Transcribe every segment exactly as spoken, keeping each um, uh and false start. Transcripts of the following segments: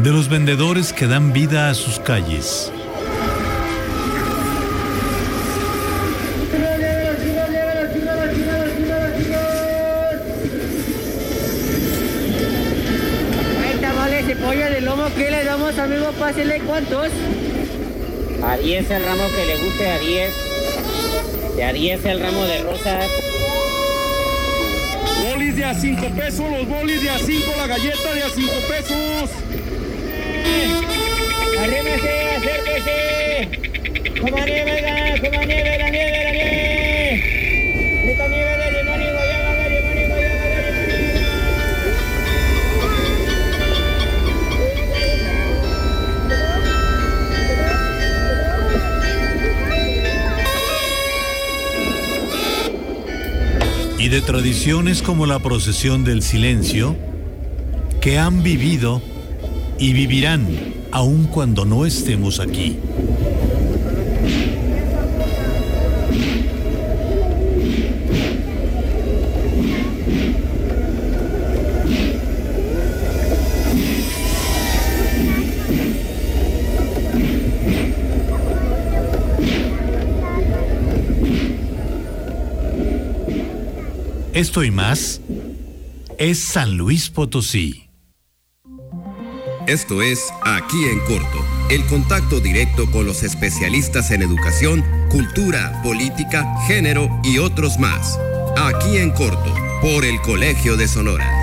de los vendedores que dan vida a sus calles. Hay tamales de pollo de lomo, ¿qué le damos, amigo? Pásele, ¿cuántos? A diez el ramo que le guste, a diez. De a diez el ramo de rosas. Bolis de a cinco pesos, los bolis de a cinco, la galleta de a cinco pesos. ¡Arrímese, acérquese! ¡Coma nieve, oiga! ¡Coma nieve, la nieve, la nieve! ¡Esta nieve de limón y guayaba, de limón y guayaba, de Y de tradiciones como la procesión del silencio, que han vivido y vivirán aun cuando no estemos aquí. Esto y más es San Luis Potosí. Esto es Aquí en Corto, el contacto directo con los especialistas en educación, cultura, política, género y otros más. Aquí en Corto, por el Colegio de Sonora.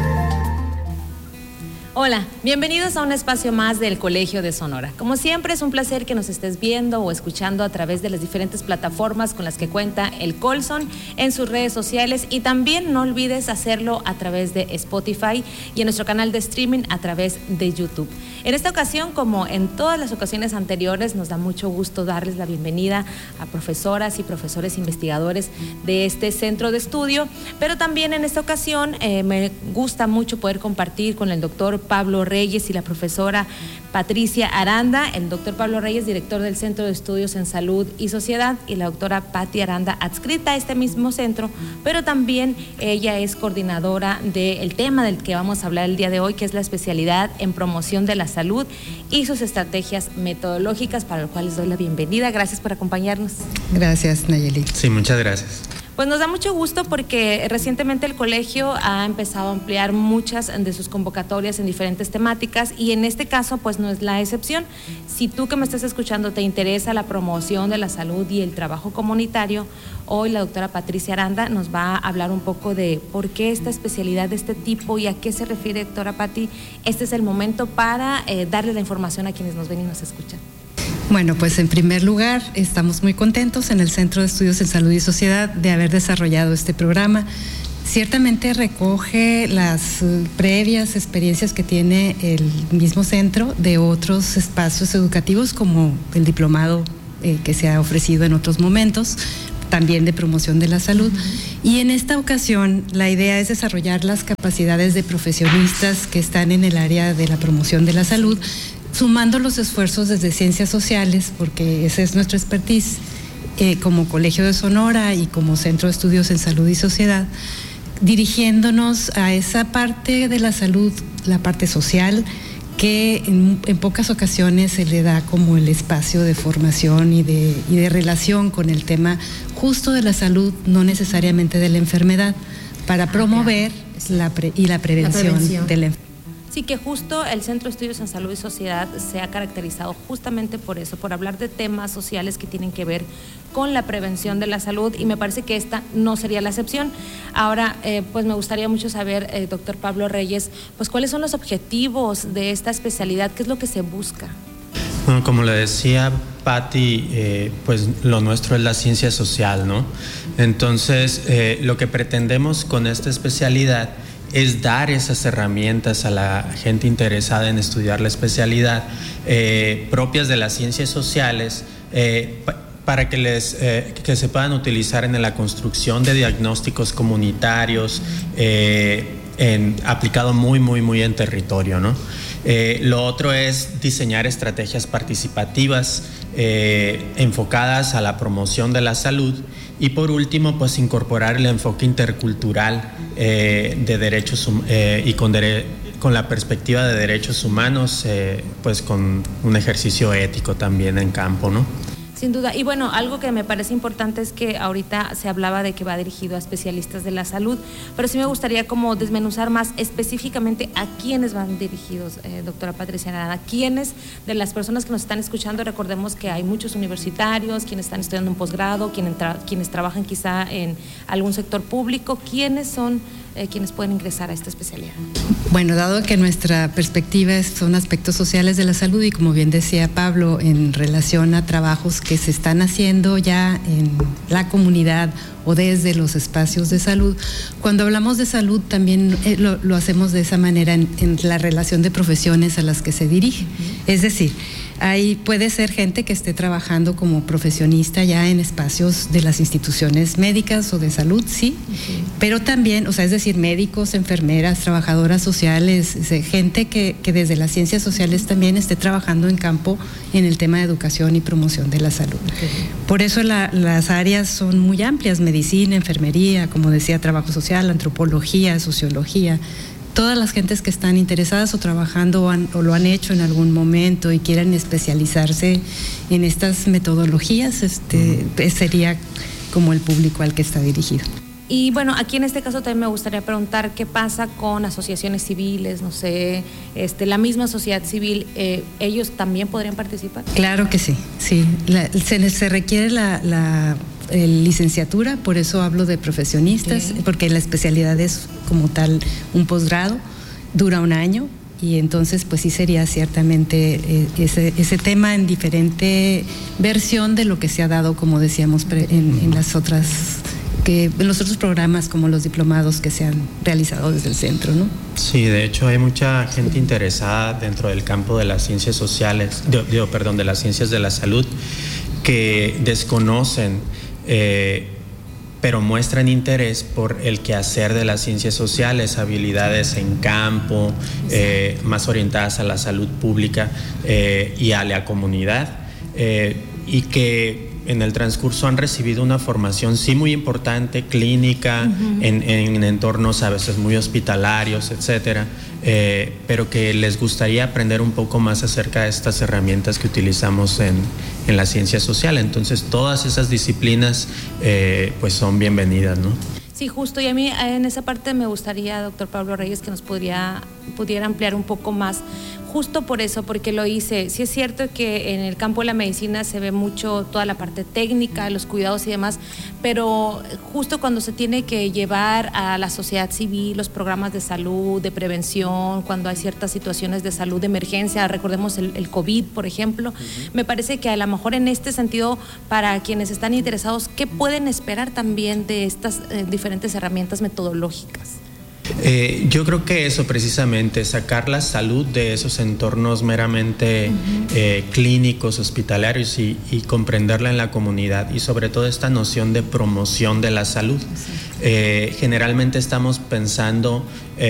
Hola, bienvenidos a un espacio más del Colegio de Sonora. Como siempre, es un placer que nos estés viendo o escuchando a través de las diferentes plataformas con las que cuenta el Colson en sus redes sociales, y también no olvides hacerlo a través de Spotify y en nuestro canal de streaming a través de YouTube. En esta ocasión, como en todas las ocasiones anteriores, nos da mucho gusto darles la bienvenida a profesoras y profesores investigadores de este centro de estudio, pero también en esta ocasión eh, me gusta mucho poder compartir con el doctor Pablo Reyes y la profesora Patricia Aranda, el doctor Pablo Reyes, director del Centro de Estudios en Salud y Sociedad, y la doctora Patti Aranda, adscrita a este mismo centro, pero también ella es coordinadora del tema del que vamos a hablar el día de hoy, que es la especialidad en promoción de la salud y sus estrategias metodológicas, para lo cual les doy la bienvenida. Gracias por acompañarnos. Gracias, Nayeli. Sí, muchas gracias. Pues nos da mucho gusto porque recientemente el colegio ha empezado a ampliar muchas de sus convocatorias en diferentes temáticas, y en este caso pues no es la excepción. Si tú que me estás escuchando te interesa la promoción de la salud y el trabajo comunitario, hoy la doctora Patricia Aranda nos va a hablar un poco de por qué esta especialidad de este tipo y a qué se refiere, doctora Patti. Este es el momento para eh, darle la información a quienes nos ven y nos escuchan. Bueno, pues en primer lugar, estamos muy contentos en el Centro de Estudios en Salud y Sociedad de haber desarrollado este programa. Ciertamente recoge las previas experiencias que tiene el mismo centro de otros espacios educativos, como el diplomado eh, que se ha ofrecido en otros momentos, también de promoción de la salud. Uh-huh. Y en esta ocasión la idea es desarrollar las capacidades de profesionistas que están en el área de la promoción de la salud, sumando los esfuerzos desde ciencias sociales, porque esa es nuestra expertise eh, como Colegio de Sonora y como Centro de Estudios en Salud y Sociedad, dirigiéndonos a esa parte de la salud, la parte social, que en, en pocas ocasiones se le da como el espacio de formación y de, y de relación con el tema justo de la salud, no necesariamente de la enfermedad, para promover la pre, y la prevención, la prevención de la enfermedad. Sí, que justo el Centro de Estudios en Salud y Sociedad se ha caracterizado justamente por eso, por hablar de temas sociales que tienen que ver con la prevención de la salud, y me parece que esta no sería la excepción. Ahora, eh, pues me gustaría mucho saber, eh, doctor Pablo Reyes, pues cuáles son los objetivos de esta especialidad, qué es lo que se busca. Bueno, como le decía Patti, eh, pues lo nuestro es la ciencia social, ¿no? Entonces, eh, lo que pretendemos con esta especialidad es dar esas herramientas a la gente interesada en estudiar la especialidad eh, propias de las ciencias sociales eh, pa- para que, les, eh, que se puedan utilizar en la construcción de diagnósticos comunitarios eh, en, aplicado muy, muy, muy en territorio, ¿no? Eh, lo otro es diseñar estrategias participativas eh, enfocadas a la promoción de la salud. Y por último, pues incorporar el enfoque intercultural eh, de derechos eh, y con dere- con la perspectiva de derechos humanos, eh, pues con un ejercicio ético también en campo, ¿no? Sin duda. Y bueno, algo que me parece importante es que ahorita se hablaba de que va dirigido a especialistas de la salud, pero sí me gustaría como desmenuzar más específicamente a quiénes van dirigidos, eh, doctora Patricia Arana, a quiénes de las personas que nos están escuchando. Recordemos que hay muchos universitarios, quienes están estudiando un posgrado, quienes, tra- quienes trabajan quizá en algún sector público. ¿Quiénes son eh, quienes pueden ingresar a esta especialidad? Bueno, dado que nuestra perspectiva es, son aspectos sociales de la salud y como bien decía Pablo, en relación a trabajos que se están haciendo ya en la comunidad o desde los espacios de salud, cuando hablamos de salud también eh, lo, lo hacemos de esa manera en, en la relación de profesiones a las que se dirige. Uh-huh. Es decir, ahí puede ser gente que esté trabajando como profesionista ya en espacios de las instituciones médicas o de salud, sí, uh-huh. Pero también, o sea, es decir, médicos, enfermeras, trabajadoras sociales, gente que, que desde las ciencias sociales también esté trabajando en campo en el tema de educación y promoción de la salud. Uh-huh. Por eso la, las áreas son muy amplias: medicina, enfermería, como decía, trabajo social, antropología, sociología. Todas las gentes que están interesadas o trabajando o, han, o lo han hecho en algún momento y quieren especializarse en estas metodologías, este, uh-huh. sería como el público al que está dirigido. Y bueno, aquí en este caso también me gustaría preguntar qué pasa con asociaciones civiles, no sé, este, la misma sociedad civil, eh, ¿ellos también podrían participar? Claro que sí, sí. La, se, se requiere la, la el licenciatura, por eso hablo de profesionistas, okay. Porque la especialidad es como tal un posgrado, dura un año. Y entonces pues sí sería ciertamente eh, ese, ese tema en diferente versión de lo que se ha dado, como decíamos, pre, en, en las otras... que en los otros programas como los diplomados que se han realizado desde el centro, ¿no? Sí, de hecho hay mucha gente interesada dentro del campo de las ciencias sociales, digo, perdón, de las ciencias de la salud, que desconocen, eh, pero muestran interés por el quehacer de las ciencias sociales, habilidades en campo, eh, más orientadas a la salud pública eh, y a la comunidad, eh, y que en el transcurso han recibido una formación sí muy importante, clínica, uh-huh. en, en entornos a veces muy hospitalarios, etcétera, eh, pero que les gustaría aprender un poco más acerca de estas herramientas que utilizamos en, en la ciencia social. Entonces todas esas disciplinas eh, pues son bienvenidas, ¿no? Sí, justo, y a mí en esa parte me gustaría, doctor Pablo Reyes, que nos podría, pudiera ampliar un poco más, justo por eso, porque lo hice. Sí es cierto que en el campo de la medicina se ve mucho toda la parte técnica, los cuidados y demás, pero justo cuando se tiene que llevar a la sociedad civil los programas de salud, de prevención, cuando hay ciertas situaciones de salud de emergencia, recordemos el, el COVID, por ejemplo, uh-huh. Me parece que a lo mejor en este sentido, para quienes están interesados, ¿qué pueden esperar también de estas eh, diferentes herramientas metodológicas? Eh, yo creo que eso precisamente, sacar la salud de esos entornos meramente uh-huh. eh, clínicos, hospitalarios y, y comprenderla en la comunidad, y sobre todo esta noción de promoción de la salud. Eh, generalmente estamos pensando eh,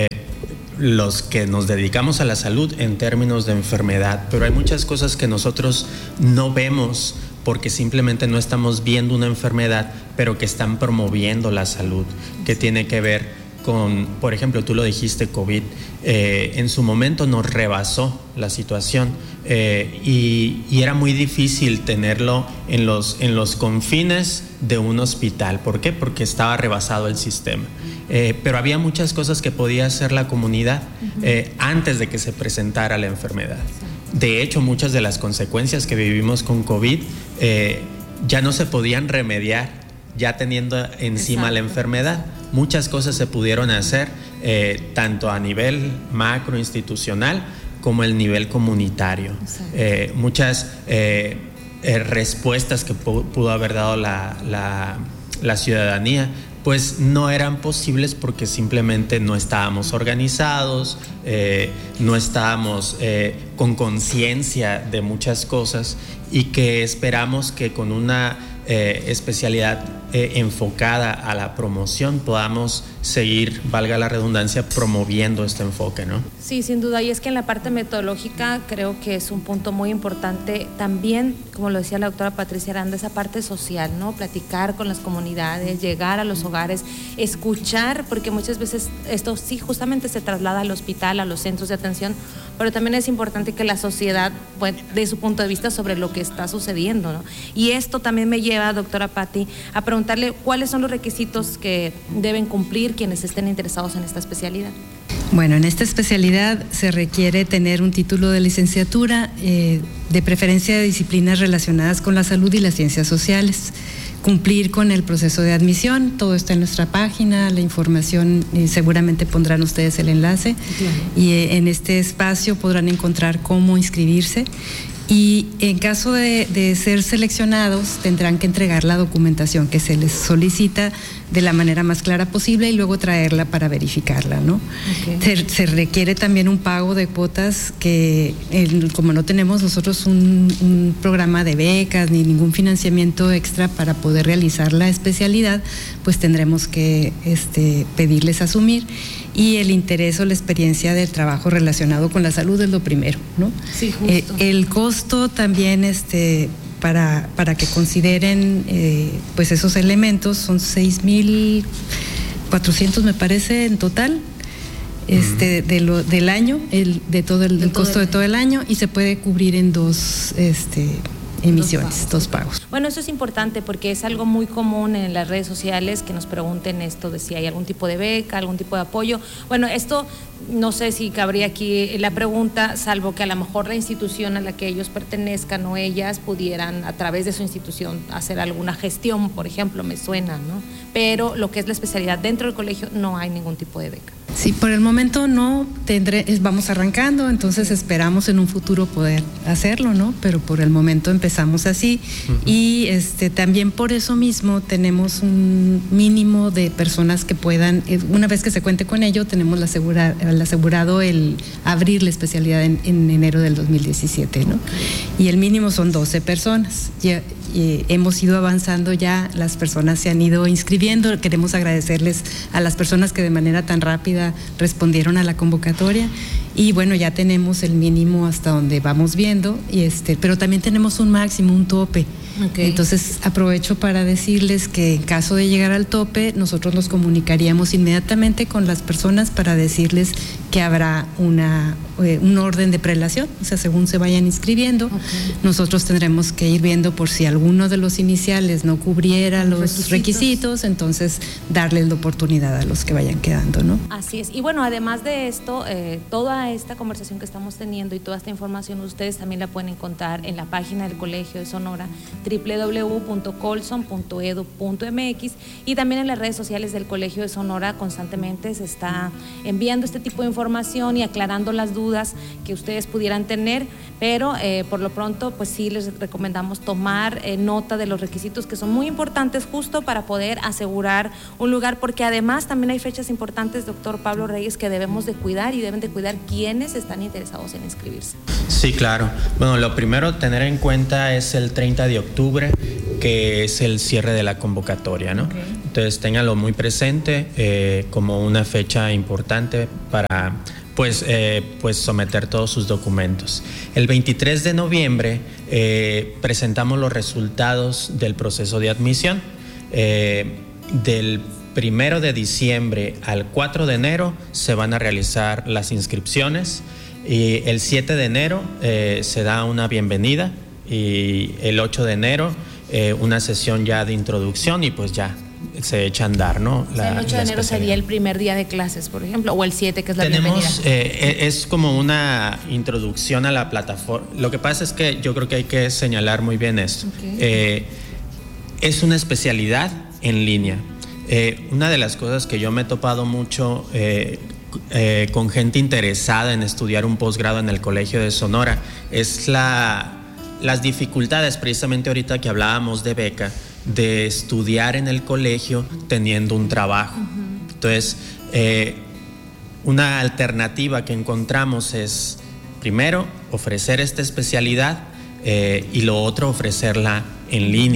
los que nos dedicamos a la salud en términos de enfermedad, pero hay muchas cosas que nosotros no vemos porque simplemente no estamos viendo una enfermedad, pero que están promoviendo la salud, que tiene que ver con, por ejemplo, tú lo dijiste, COVID, eh, en su momento nos rebasó la situación eh, y, y era muy difícil tenerlo en los, en los confines de un hospital. ¿Por qué? Porque estaba rebasado el sistema. Eh, pero había muchas cosas que podía hacer la comunidad eh, antes de que se presentara la enfermedad. De hecho, muchas de las consecuencias que vivimos con COVID eh, ya no se podían remediar ya teniendo encima Exacto. la enfermedad. Muchas cosas se pudieron hacer eh, tanto a nivel macro institucional como el nivel comunitario. Eh, muchas eh, eh, respuestas que pu- pudo haber dado la, la, la ciudadanía pues no eran posibles porque simplemente no estábamos organizados, eh, no estábamos eh, con conciencia de muchas cosas, y que esperamos que con una eh, especialidad eh, enfocada a la promoción, podamos seguir, valga la redundancia, promoviendo este enfoque, ¿no? Sí, sin duda, y es que en la parte metodológica creo que es un punto muy importante también, como lo decía la doctora Patricia Aranda, esa parte social, ¿no? Platicar con las comunidades, llegar a los hogares, escuchar, porque muchas veces esto sí justamente se traslada al hospital, a los centros de atención, pero también es importante que la sociedad pues, dé su punto de vista sobre lo que está sucediendo, ¿no? Y esto también me lleva, doctora Patti, a preguntarle cuáles son los requisitos que deben cumplir quienes estén interesados en esta especialidad. Bueno, en esta especialidad se requiere tener un título de licenciatura, eh, de preferencia de disciplinas relacionadas con la salud y las ciencias sociales, cumplir con el proceso de admisión, todo está en nuestra página, la información, eh, seguramente pondrán ustedes el enlace, claro. Y eh, en este espacio podrán encontrar cómo inscribirse. Y en caso de, de ser seleccionados, tendrán que entregar la documentación que se les solicita de la manera más clara posible y luego traerla para verificarla, ¿no? Okay. Se, se requiere también un pago de cuotas que, el, como no tenemos nosotros un, un programa de becas ni ningún financiamiento extra para poder realizar la especialidad, pues tendremos que este, pedirles asumir. Y el interés o la experiencia del trabajo relacionado con la salud es lo primero, ¿no? Sí, justo. Eh, el costo también, este, para, para que consideren eh, pues esos elementos, son seis mil cuatrocientos me parece en total, este, de lo, del año, el, de todo el, de el todo costo el... de todo el año, y se puede cubrir en dos este, emisiones, dos pagos. dos pagos. Bueno, eso es importante porque es algo muy común en las redes sociales que nos pregunten esto de si hay algún tipo de beca, algún tipo de apoyo. Bueno, esto no sé si cabría aquí la pregunta, salvo que a lo mejor la institución a la que ellos pertenezcan o ellas pudieran a través de su institución hacer alguna gestión, por ejemplo, me suena, ¿no? Pero lo que es la especialidad dentro del colegio no hay ningún tipo de beca. Sí, por el momento no tendré, vamos arrancando, entonces esperamos en un futuro poder hacerlo, ¿no? Pero por el momento empezamos así. Uh-huh. Y este también por eso mismo tenemos un mínimo de personas que puedan, una vez que se cuente con ello, tenemos la asegura, el asegurado el abrir la especialidad en, en enero del dos mil diecisiete, ¿no? Okay. Y el mínimo son doce personas. Ya, y hemos ido avanzando ya, las personas se han ido inscribiendo, queremos agradecerles a las personas que de manera tan rápida respondieron a la convocatoria y bueno, ya tenemos el mínimo hasta donde vamos viendo, y este, pero también tenemos un máximo, un tope. Okay. Entonces aprovecho para decirles que en caso de llegar al tope, nosotros nos comunicaríamos inmediatamente con las personas para decirles que habrá una, eh, un orden de prelación, o sea, según se vayan inscribiendo, okay. Nosotros tendremos que ir viendo por si alguno de los iniciales no cubriera los requisitos, requisitos entonces darles la oportunidad a los que vayan quedando, ¿no? Así es, y bueno, además de esto, eh, toda esta conversación que estamos teniendo y toda esta información ustedes también la pueden encontrar en la página del Colegio de Sonora, doble u doble u doble u punto colson punto edu punto eme equis, y también en las redes sociales del Colegio de Sonora constantemente se está enviando este tipo de información y aclarando las dudas que ustedes pudieran tener, pero eh, por lo pronto pues sí les recomendamos tomar eh, nota de los requisitos que son muy importantes justo para poder asegurar un lugar, porque además también hay fechas importantes, doctor Pablo Reyes, que debemos de cuidar y deben de cuidar quienes están interesados en inscribirse. Sí, claro. Bueno, lo primero a tener en cuenta es el treinta de octubre, que es el cierre de la convocatoria, ¿no? Okay. Entonces ténganlo muy presente eh, como una fecha importante para pues, eh, pues someter todos sus documentos. El veintitrés de noviembre eh, presentamos los resultados del proceso de admisión. Eh, del primero de diciembre al cuatro de enero se van a realizar las inscripciones y el siete de enero eh, se da una bienvenida y el ocho de enero eh, una sesión ya de introducción y pues ya se echa a andar, ¿no? La, o sea, el ocho de enero sería el primer día de clases, por ejemplo, o el siete, que es la Tenemos, bienvenida. Eh, es como una introducción a la plataforma. Lo que pasa es que yo creo que hay que señalar muy bien esto. Okay. Eh, es una especialidad en línea. Eh, una de las cosas que yo me he topado mucho eh, eh, con gente interesada en estudiar un posgrado en el Colegio de Sonora es la, las dificultades, precisamente ahorita que hablábamos de beca, de estudiar en el colegio teniendo un trabajo. Uh-huh. Entonces, eh, una alternativa que encontramos es, primero, ofrecer esta especialidad eh, y lo otro, ofrecerla en línea.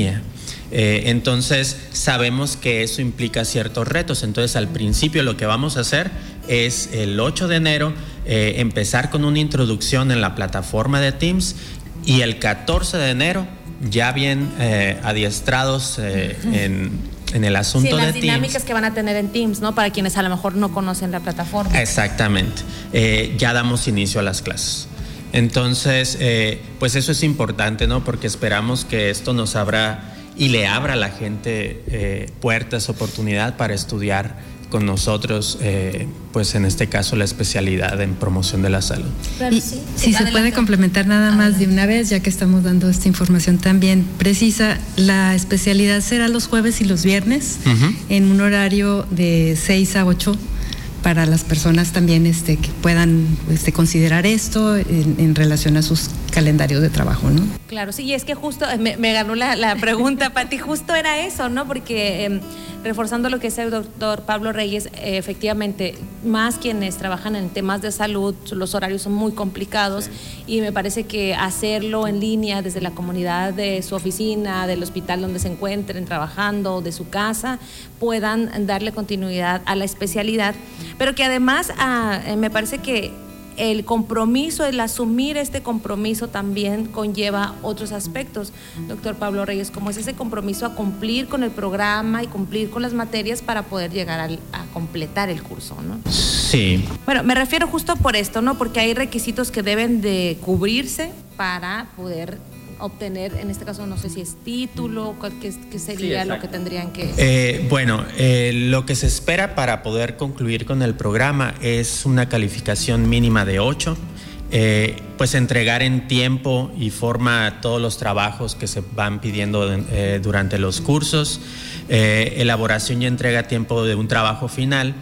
Eh, entonces sabemos que eso implica ciertos retos. Entonces al principio lo que vamos a hacer es el ocho de enero eh, empezar con una introducción en la plataforma de Teams, y el catorce de enero ya bien eh, adiestrados eh, en, en el asunto sí, de las Teams. dinámicas que van a tener en Teams, ¿no? Para quienes a lo mejor no conocen la plataforma. Exactamente. Eh, ya damos inicio a las clases. Entonces, eh, pues eso es importante, ¿no? Porque esperamos que esto nos abra y le abra a la gente eh, puertas, oportunidad para estudiar con nosotros, eh, pues en este caso la especialidad en promoción de la salud. Y, sí, si se puede complementar nada más de una vez, ya que estamos dando esta información también precisa, la especialidad será los jueves y los viernes, uh-huh, en un horario de seis a ocho, para las personas también este, que puedan este, considerar esto en, en relación a sus calendarios de trabajo, ¿no? Claro, sí, y es que justo me, me ganó la, la pregunta, Pati, justo era eso, ¿no? Porque eh, reforzando lo que dice el doctor Pablo Reyes, eh, efectivamente, más quienes trabajan en temas de salud, los horarios son muy complicados, sí, y me parece que hacerlo en línea desde la comunidad de su oficina, del hospital donde se encuentren trabajando, de su casa, puedan darle continuidad a la especialidad, pero que además ah, me parece que el compromiso, el asumir este compromiso también conlleva otros aspectos, doctor Pablo Reyes, como es ese compromiso a cumplir con el programa y cumplir con las materias para poder llegar a, a completar el curso, ¿no? Sí. Bueno, me refiero justo por esto, ¿no? Porque hay requisitos que deben de cubrirse para poder obtener, en este caso no sé si es título, qué, qué sería sí, lo que tendrían que... Eh, bueno, eh, lo que se espera para poder concluir con el programa es una calificación mínima de ocho, eh, pues entregar en tiempo y forma todos los trabajos que se van pidiendo eh, durante los cursos, eh, elaboración y entrega a tiempo de un trabajo final,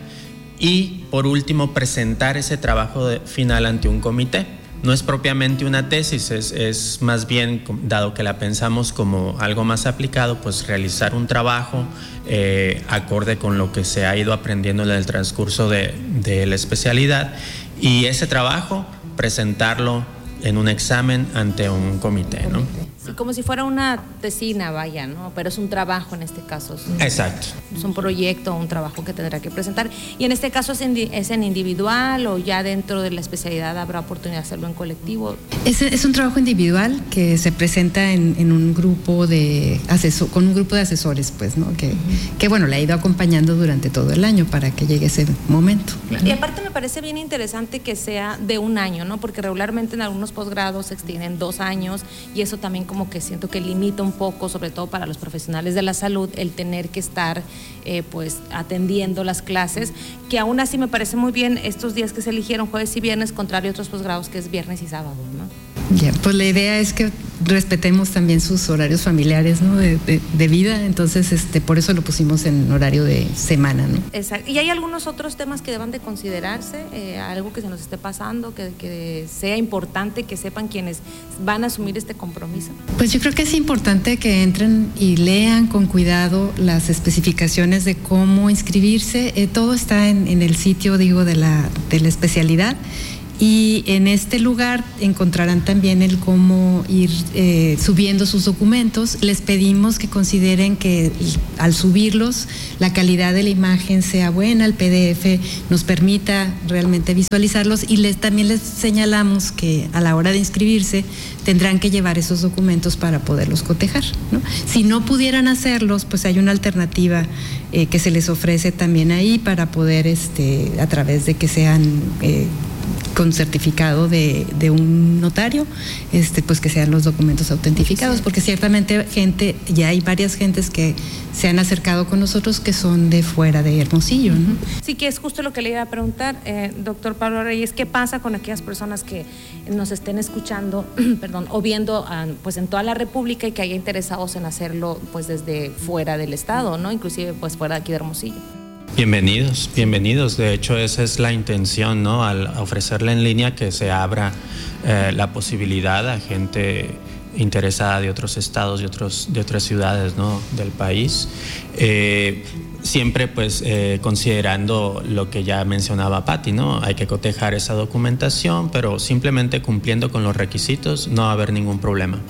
y por último presentar ese trabajo de, final ante un comité. No es propiamente una tesis, es, es más bien, dado que la pensamos como algo más aplicado, pues realizar un trabajo eh, acorde con lo que se ha ido aprendiendo en el transcurso de, de la especialidad, y ese trabajo presentarlo en un examen ante un comité, ¿no? Sí, como si fuera una tesina, vaya, ¿no? Pero es un trabajo en este caso. Es un, Exacto. Es un proyecto, un trabajo que tendrá que presentar. Y en este caso es en, es en individual, o ya dentro de la especialidad habrá oportunidad de hacerlo en colectivo. Es, es un trabajo individual que se presenta en, en un grupo de asesor, con un grupo de asesores, pues, ¿no? Que, uh-huh, que bueno, le ha ido acompañando durante todo el año para que llegue ese momento. Claro. Y aparte me parece bien interesante que sea de un año, ¿no? Porque regularmente en algunos posgrados se extienden dos años y eso también como que siento que limita un poco, sobre todo para los profesionales de la salud, el tener que estar eh, pues atendiendo las clases, que aún así me parece muy bien estos días que se eligieron, jueves y viernes, contrario a otros posgrados que es viernes y sábado, ¿no? Ya, pues la idea es que respetemos también sus horarios familiares, ¿no? De, de, de vida, entonces este, por eso lo pusimos en horario de semana, ¿no? Exacto. ¿Y hay algunos otros temas que deban de considerarse? Eh, algo que se nos esté pasando, que, que sea importante que sepan quienes van a asumir este compromiso. Pues yo creo que es importante que entren y lean con cuidado las especificaciones de cómo inscribirse. Eh, todo está en, en el sitio, digo, de la, de la especialidad. Y en este lugar encontrarán también el cómo ir eh, subiendo sus documentos. Les pedimos que consideren que al subirlos la calidad de la imagen sea buena, el P D F nos permita realmente visualizarlos, y les, también les señalamos que a la hora de inscribirse tendrán que llevar esos documentos para poderlos cotejar, ¿no? Si no pudieran hacerlos, pues hay una alternativa eh, que se les ofrece también ahí para poder, este, a través de que sean... Eh, con certificado de, de un notario, este, pues que sean los documentos autentificados, sí, porque ciertamente gente, ya hay varias gentes que se han acercado con nosotros que son de fuera de Hermosillo, ¿no? Sí, que es justo lo que le iba a preguntar, eh, doctor Pablo Reyes, ¿qué pasa con aquellas personas que nos estén escuchando, perdón, o viendo uh, pues en toda la República y que haya interesados en hacerlo pues desde fuera del estado, ¿no? Inclusive pues fuera de aquí de Hermosillo? Bienvenidos, bienvenidos. De hecho, esa es la intención, ¿no? Al ofrecerla en línea, que se abra eh, la posibilidad a gente interesada de otros estados, de otros, de otras ciudades, ¿no? Del país. Eh, siempre, pues, eh, considerando lo que ya mencionaba Pati, ¿no? Hay que cotejar esa documentación, pero simplemente cumpliendo con los requisitos no va a haber ningún problema.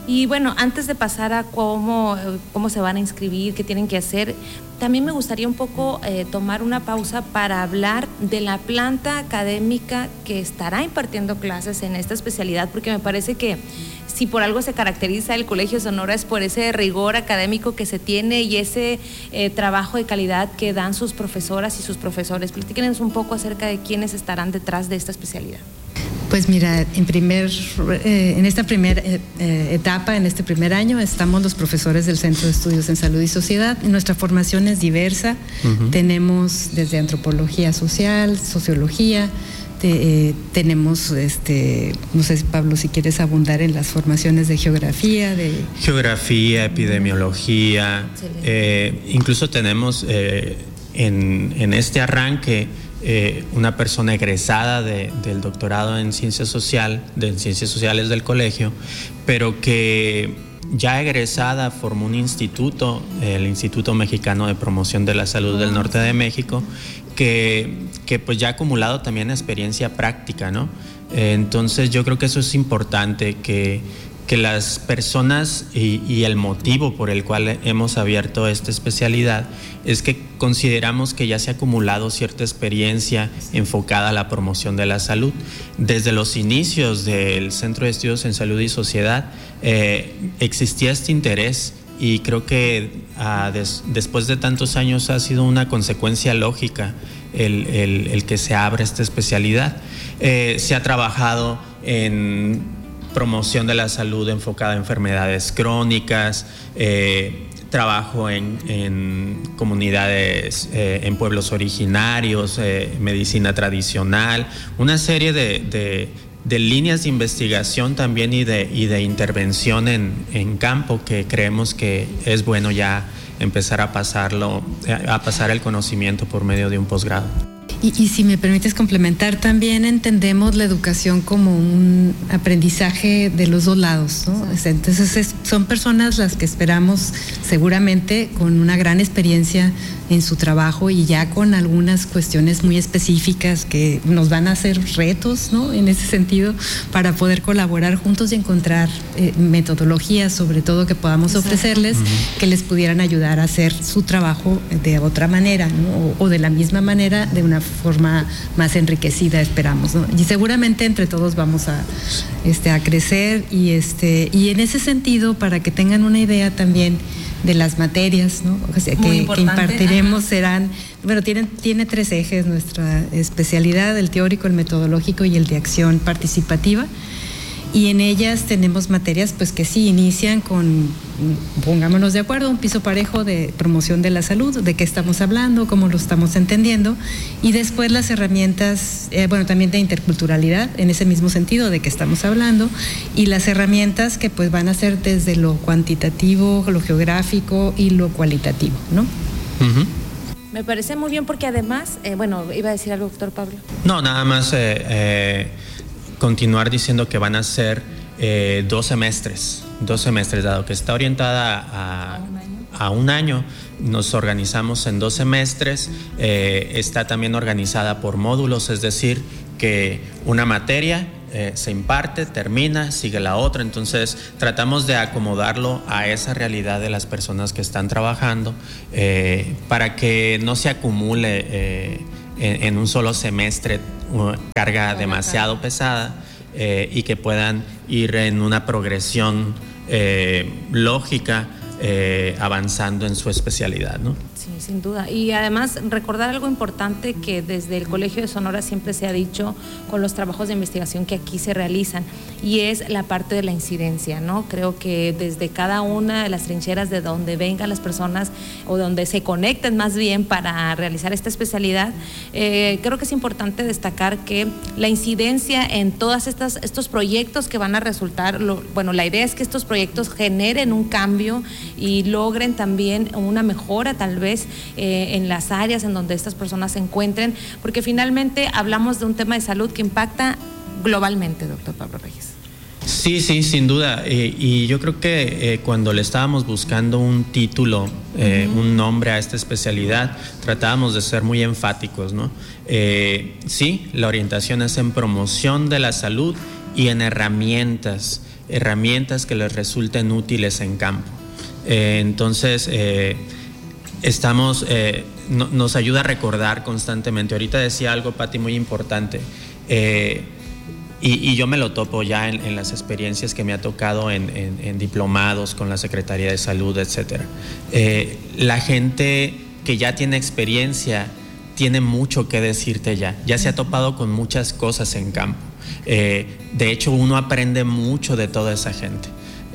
Y bueno, antes de pasar a cómo, cómo se van a inscribir, qué tienen que hacer, también me gustaría un poco eh, tomar una pausa para hablar de la planta académica que estará impartiendo clases en esta especialidad, porque me parece que si por algo se caracteriza el Colegio de Sonora es por ese rigor académico que se tiene y ese eh, trabajo de calidad que dan sus profesoras y sus profesores. Platíquenos un poco acerca de quiénes estarán detrás de esta especialidad. Pues mira, en, primer, eh, en esta primera eh, etapa, en este primer año, estamos los profesores del Centro de Estudios en Salud y Sociedad. Nuestra formación es diversa. Uh-huh. Tenemos desde antropología social, sociología, te, eh, tenemos, este, no sé, Pablo, si quieres abundar en las formaciones de geografía. de Geografía, epidemiología, eh, incluso tenemos eh, en, en este arranque Eh, una persona egresada de, del doctorado en ciencia social, de ciencias sociales del colegio, pero que ya egresada formó un instituto, el Instituto Mexicano de Promoción de la Salud del Norte de México, que, que pues ya ha acumulado también experiencia práctica, ¿no? Eh, entonces yo creo que eso es importante, que que las personas y, y el motivo por el cual hemos abierto esta especialidad es que consideramos que ya se ha acumulado cierta experiencia enfocada a la promoción de la salud. Desde los inicios del Centro de Estudios en Salud y Sociedad eh, existía este interés y creo que ah, des, después de tantos años ha sido una consecuencia lógica el, el, el que se abra esta especialidad. Eh, se ha trabajado en promoción de la salud enfocada a enfermedades crónicas, eh, trabajo en, en comunidades, eh, en pueblos originarios, eh, medicina tradicional, una serie de, de, de líneas de investigación también y de, y de intervención en, en campo que creemos que es bueno ya empezar a pasarlo, a pasar el conocimiento por medio de un posgrado. Y, y si me permites complementar, también entendemos la educación como un aprendizaje de los dos lados, ¿no? Entonces es, son personas las que esperamos seguramente con una gran experiencia en su trabajo y ya con algunas cuestiones muy específicas que nos van a hacer retos, ¿no? En ese sentido, para poder colaborar juntos y encontrar eh, metodologías, sobre todo, que podamos ofrecerles, uh-huh, que les pudieran ayudar a hacer su trabajo de otra manera, ¿no? O, o de la misma manera, de una forma más enriquecida, esperamos, ¿no? Y seguramente entre todos vamos a, este, a crecer y, este, y en ese sentido, para que tengan una idea también de las materias, ¿no? O sea, que, que impartiremos, ajá, serán, bueno, tienen, tiene tres ejes nuestra especialidad: el teórico, el metodológico y el de acción participativa. Y en ellas tenemos materias pues que sí inician con, pongámonos de acuerdo, un piso parejo de promoción de la salud, de qué estamos hablando, cómo lo estamos entendiendo, y después las herramientas, eh, bueno, también de interculturalidad, en ese mismo sentido de qué estamos hablando, y las herramientas que pues van a ser desde lo cuantitativo, lo geográfico y lo cualitativo, ¿no? Uh-huh. Me parece muy bien porque además, eh, bueno, iba a decir algo, doctor Pablo. No, nada más eh, eh, continuar diciendo que van a ser eh, dos semestres, dos semestres, dado que está orientada a, a un año, nos organizamos en dos semestres, eh, está también organizada por módulos, es decir, que una materia eh, se imparte, termina, sigue la otra, entonces tratamos de acomodarlo a esa realidad de las personas que están trabajando eh, para que no se acumule eh, en, en un solo semestre una carga demasiado pesada eh, y que puedan ir en una progresión eh, lógica eh, avanzando en su especialidad, ¿no? Sí, sin duda. Y además recordar algo importante que desde el Colegio de Sonora siempre se ha dicho con los trabajos de investigación que aquí se realizan, y es la parte de la incidencia, ¿no? Creo que desde cada una de las trincheras de donde vengan las personas o donde se conecten más bien para realizar esta especialidad, eh, creo que es importante destacar que la incidencia en todas estas estos proyectos que van a resultar, lo, bueno, la idea es que estos proyectos generen un cambio y logren también una mejora tal vez eh, en las áreas en donde estas personas se encuentren, porque finalmente hablamos de un tema de salud que impacta globalmente, doctor Pablo Reyes. Sí, sí, sin duda. Eh, y yo creo que eh, cuando le estábamos buscando un título, eh, uh-huh, un nombre a esta especialidad, tratábamos de ser muy enfáticos, ¿no? Eh, sí, la orientación es en promoción de la salud y en herramientas herramientas que les resulten útiles en campo. Eh, entonces, eh, estamos, eh, no, nos ayuda a recordar constantemente. Ahorita decía algo, Pati, muy importante. Eh, Y, y yo me lo topo ya en, en las experiencias que me ha tocado en, en, en diplomados con la Secretaría de Salud, etcétera. Eh, la gente que ya tiene experiencia tiene mucho que decirte ya. Ya se ha topado con muchas cosas en campo. Eh, de hecho, uno aprende mucho de toda esa gente.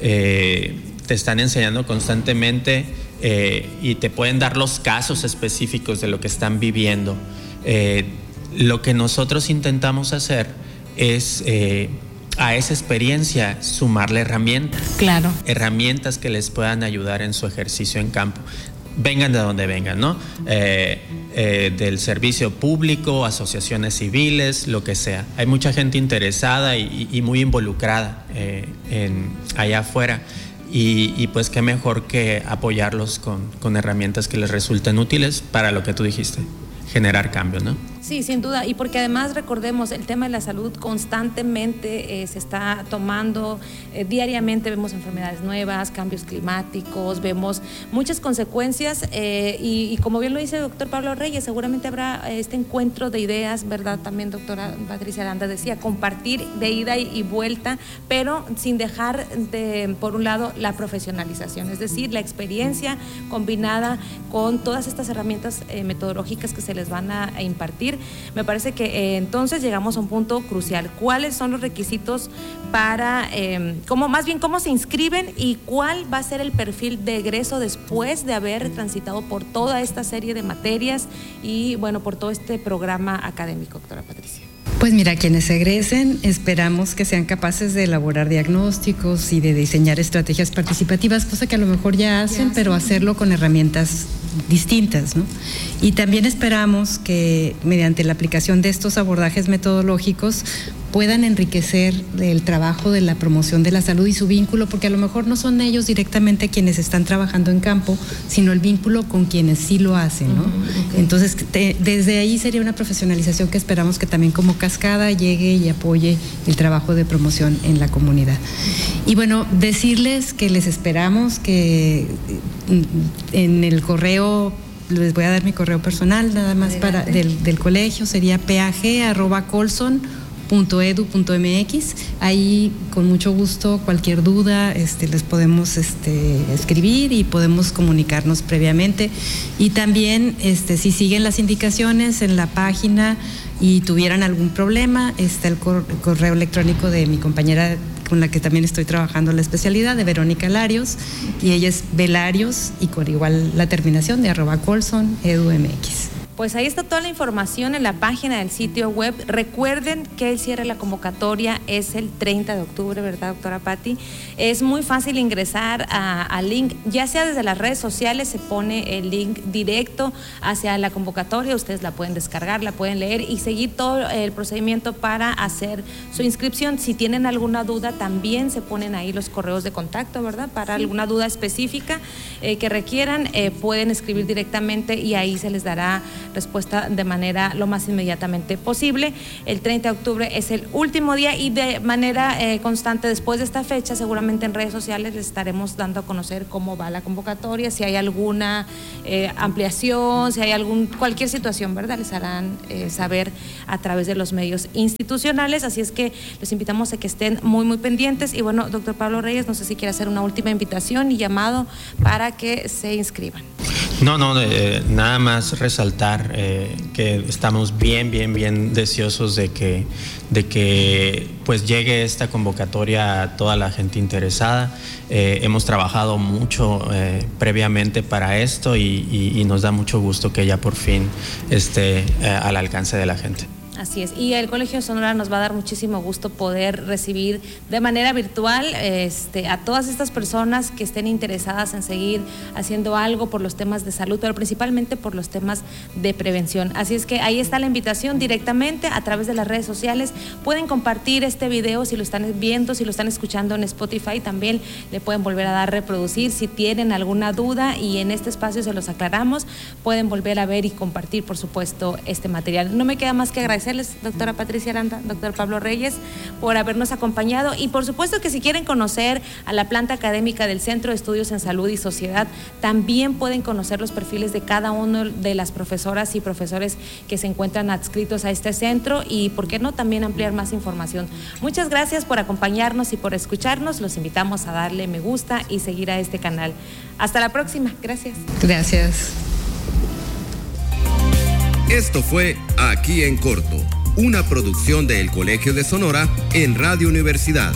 Eh, te están enseñando constantemente eh, y te pueden dar los casos específicos de lo que están viviendo. Eh, lo que nosotros intentamos hacer es eh, a esa experiencia sumarle herramientas. Claro. Herramientas que les puedan ayudar en su ejercicio en campo. Vengan de donde vengan, ¿no? Eh, eh, del servicio público, asociaciones civiles, lo que sea. Hay mucha gente interesada y, y muy involucrada eh, en, allá afuera. Y, y pues qué mejor que apoyarlos con, con herramientas que les resulten útiles para lo que tú dijiste, generar cambio, ¿no? Sí, sin duda, y porque además recordemos, el tema de la salud constantemente eh, se está tomando, eh, diariamente vemos enfermedades nuevas, cambios climáticos, vemos muchas consecuencias eh, y, y como bien lo dice el doctor Pablo Reyes, seguramente habrá este encuentro de ideas, ¿verdad? También doctora Patricia Aranda decía, compartir de ida y, y vuelta, pero sin dejar de, por un lado, la profesionalización, es decir, la experiencia combinada con todas estas herramientas eh, metodológicas que se les van a, a impartir. Me parece que eh, entonces llegamos a un punto crucial. ¿Cuáles son los requisitos para, eh, cómo, más bien cómo se inscriben y cuál va a ser el perfil de egreso después de haber transitado por toda esta serie de materias y bueno, por todo este programa académico, doctora Patricia? Pues mira, quienes egresen esperamos que sean capaces de elaborar diagnósticos y de diseñar estrategias participativas, cosa que a lo mejor ya hacen, ya pero hacen. Hacerlo con herramientas distintas, ¿no? Y también esperamos que mediante la aplicación de estos abordajes metodológicos puedan enriquecer el trabajo de la promoción de la salud y su vínculo, porque a lo mejor no son ellos directamente quienes están trabajando en campo, sino el vínculo con quienes sí lo hacen, ¿no? Uh-huh, okay. Entonces, te, desde ahí sería una profesionalización que esperamos que también como cascada llegue y apoye el trabajo de promoción en la comunidad. Y bueno, decirles que les esperamos, que en el correo, les voy a dar mi correo personal, nada más para del, del colegio, sería pag arroba colson punto edu punto mx. Ahí con mucho gusto cualquier duda este, les podemos este, escribir y podemos comunicarnos previamente. Y también este, si siguen las indicaciones en la página y tuvieran algún problema, está el, cor- el correo electrónico de mi compañera con la que también estoy trabajando la especialidad, de Verónica Larios, y ella es Velarios y con igual la terminación de arroba colson edu mx. Pues ahí está toda la información en la página del sitio web. Recuerden que el cierre de la convocatoria es el treinta de octubre, ¿verdad, doctora Patti? Es muy fácil ingresar al link, ya sea desde las redes sociales, se pone el link directo hacia la convocatoria, ustedes la pueden descargar, la pueden leer y seguir todo el procedimiento para hacer su inscripción. Si tienen alguna duda, también se ponen ahí los correos de contacto, ¿verdad? Para sí. alguna duda específica eh, que requieran, eh, pueden escribir directamente y ahí se les dará respuesta de manera lo más inmediatamente posible. El treinta de octubre es el último día y de manera eh, constante después de esta fecha, seguramente en redes sociales les estaremos dando a conocer cómo va la convocatoria, si hay alguna eh, ampliación, si hay algún cualquier situación, ¿verdad? Les harán eh, saber a través de los medios institucionales, así es que les invitamos a que estén muy muy pendientes. Y bueno, doctor Pablo Reyes, no sé si quiere hacer una última invitación y llamado para que se inscriban. No, no, eh, nada más resaltar eh, que estamos bien, bien, bien deseosos de que, de que pues llegue esta convocatoria a toda la gente interesada. Eh, hemos trabajado mucho eh, previamente para esto y, y, y nos da mucho gusto que ya por fin esté eh, al alcance de la gente. Así es, y el Colegio de Sonora nos va a dar muchísimo gusto poder recibir de manera virtual este, a todas estas personas que estén interesadas en seguir haciendo algo por los temas de salud, pero principalmente por los temas de prevención. Así es que ahí está la invitación directamente a través de las redes sociales. Pueden compartir este video si lo están viendo, si lo están escuchando en Spotify, también le pueden volver a dar reproducir. Si tienen alguna duda y en este espacio se los aclaramos, pueden volver a ver y compartir, por supuesto, este material. No me queda más que agradecer agradecerles, doctora Patricia Aranda, doctor Pablo Reyes, por habernos acompañado y por supuesto que si quieren conocer a la planta académica del Centro de Estudios en Salud y Sociedad, también pueden conocer los perfiles de cada uno de las profesoras y profesores que se encuentran adscritos a este centro y, ¿por qué no?, también ampliar más información. Muchas gracias por acompañarnos y por escucharnos. Los invitamos a darle me gusta y seguir a este canal. Hasta la próxima. Gracias. Gracias. Esto fue Aquí en Corto, una producción del Colegio de Sonora en Radio Universidad.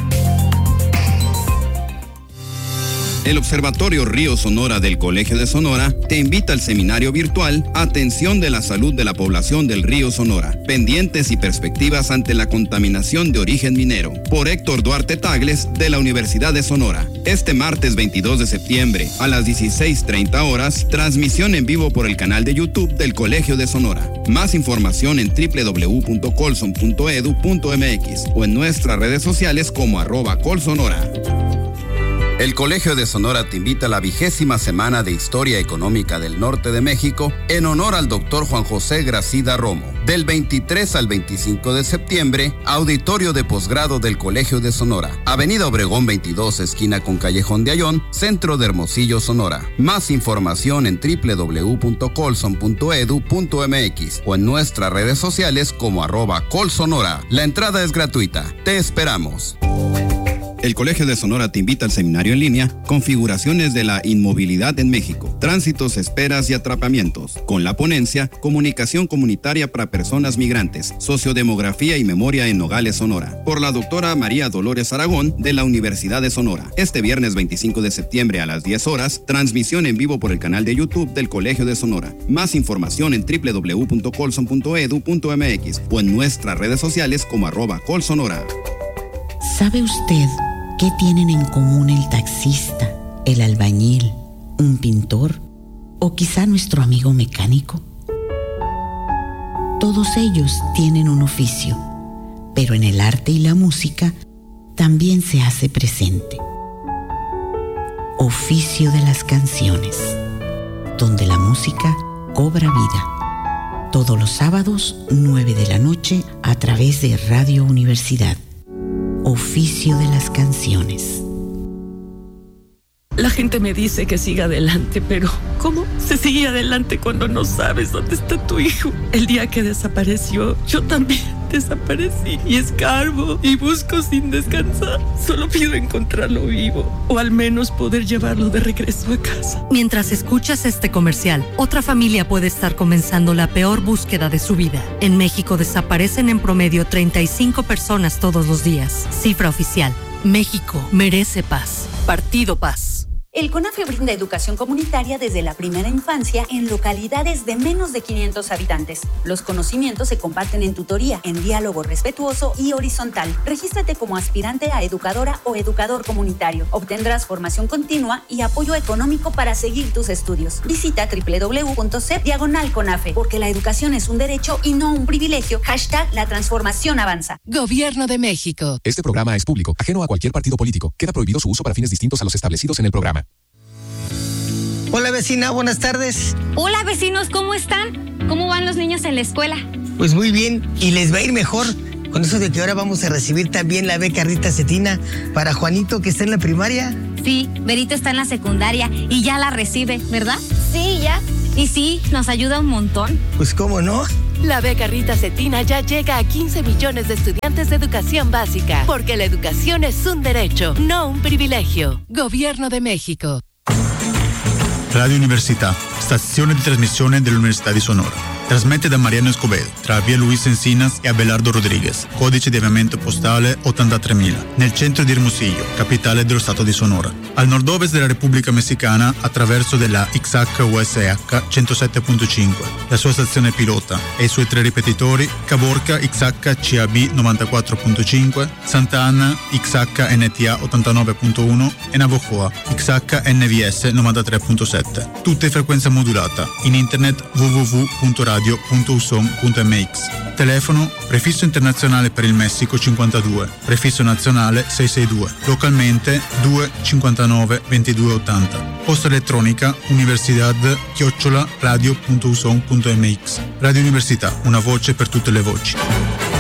El Observatorio Río Sonora del Colegio de Sonora te invita al seminario virtual Atención de la Salud de la Población del Río Sonora, pendientes y perspectivas ante la contaminación de origen minero, por Héctor Duarte Tagles de la Universidad de Sonora. Este martes veintidós de septiembre a las dieciséis treinta horas, transmisión en vivo por el canal de YouTube del Colegio de Sonora. Más información en doble u doble u doble u punto colson punto e d u punto m x o en nuestras redes sociales como arroba colsonora. El Colegio de Sonora te invita a la vigésima Semana de Historia Económica del Norte de México en honor al doctor Juan José Gracida Romo. Del veintitrés al veinticinco de septiembre, auditorio de posgrado del Colegio de Sonora. Avenida Obregón veintidós, esquina con Callejón de Ayón, centro de Hermosillo, Sonora. Más información en doble u doble u doble u punto colson punto e d u punto m x o en nuestras redes sociales como arroba colsonora. La entrada es gratuita. Te esperamos. El Colegio de Sonora te invita al seminario en línea Configuraciones de la Inmovilidad en México, Tránsitos, Esperas y Atrapamientos, con la ponencia Comunicación Comunitaria para Personas Migrantes, Sociodemografía y Memoria en Nogales, Sonora, por la doctora María Dolores Aragón de la Universidad de Sonora. Este viernes veinticinco de septiembre a las diez horas, transmisión en vivo por el canal de YouTube del Colegio de Sonora. Más información en doble u doble u doble u punto colson punto e d u punto m x o en nuestras redes sociales como arroba colsonora. ¿Sabe usted qué tienen en común el taxista, el albañil, un pintor o quizá nuestro amigo mecánico? Todos ellos tienen un oficio, pero en el arte y la música también se hace presente. Oficio de las canciones, donde la música cobra vida. Todos los sábados, nueve de la noche, a través de Radio Universidad. Oficio de las canciones. La gente me dice que siga adelante, pero ¿cómo se sigue adelante cuando no sabes dónde está tu hijo? El día que desapareció, yo también desaparecí y escarbo y busco sin descansar. Solo pido encontrarlo vivo o al menos poder llevarlo de regreso a casa. Mientras escuchas este comercial, otra familia puede estar comenzando la peor búsqueda de su vida. En México desaparecen en promedio treinta y cinco personas todos los días. Cifra oficial. México merece paz. Partido Paz. El CONAFE brinda educación comunitaria desde la primera infancia en localidades de menos de quinientos habitantes. Los conocimientos se comparten en tutoría, en diálogo respetuoso y horizontal. Regístrate como aspirante a educadora o educador comunitario. Obtendrás formación continua y apoyo económico para seguir tus estudios. Visita doble u doble u doble u punto c diagonal CONAFE, porque la educación es un derecho y no un privilegio. Hashtag la transformación avanza. Gobierno de México. Este programa es público, ajeno a cualquier partido político. Queda prohibido su uso para fines distintos a los establecidos en el programa. Hola vecina, buenas tardes. Hola vecinos, ¿cómo están? ¿Cómo van los niños en la escuela? Pues muy bien, y les va a ir mejor con eso de que ahora vamos a recibir también la beca Rita Cetina para Juanito, que está en la primaria. Sí, Berito está en la secundaria y ya la recibe, ¿verdad? Sí, ya. Y sí, nos ayuda un montón. Pues cómo no. La beca Rita Cetina ya llega a quince millones de estudiantes de educación básica, porque la educación es un derecho, no un privilegio. Gobierno de México. Radio Università, stazione di trasmissione dell'Università di Sonora. Trasmette da Mariano Escobedo, tra via Luis Encinas e Abelardo Rodriguez, codice di avviamento postale ottantatremila, nel centro di Hermosillo, capitale dello stato di Sonora. Al nord-ovest della Repubblica Messicana, attraverso della X H U S H centosette punto cinque, la sua stazione pilota e i suoi tre ripetitori, Caborca X H C A B novantaquattro punto cinque, Santa Ana X H N T A ottantanove punto uno e Navojoa X H N V S novantatré punto sette. Tutte in frequenza modulata, in internet w w w punto radio radio punto uson punto m x. Telefono prefisso internazionale per il Messico cinquantadue, prefisso nazionale seicentosesantadue, localmente due cinquantanove ventidue ottanta. Posta elettronica universidad chiocciola radio punto uson punto m x. Radio Università, una voce per tutte le voci.